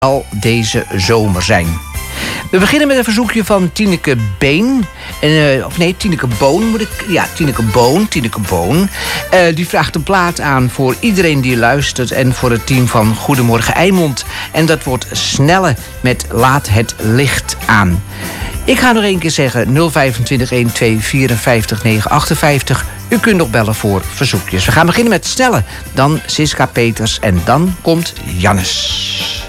al deze zomer zijn. We beginnen met een verzoekje van Tineke Been. Tineke Boon moet ik... Ja, Tineke Boon. Die vraagt een plaat aan voor iedereen die luistert... en voor het team van Goedemorgen Eimond. En dat wordt Snelle met Laat het licht aan. Ik ga nog één keer zeggen 025 12 54 958. U kunt nog bellen voor verzoekjes. We gaan beginnen met Snelle. Dan Siska Peters en dan komt Jannes.